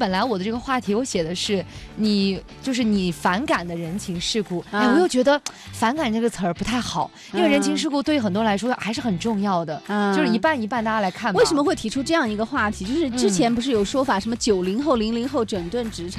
本来我的这个话题我写的是就是你反感的人情世故，哎，我又觉得反感这个词儿不太好，因为人情世故对很多来说还是很重要的，就是一半一半，大家来看吧。 为什么会提出这样一个话题？就是之前不是有说法什么90后、00后整顿职场？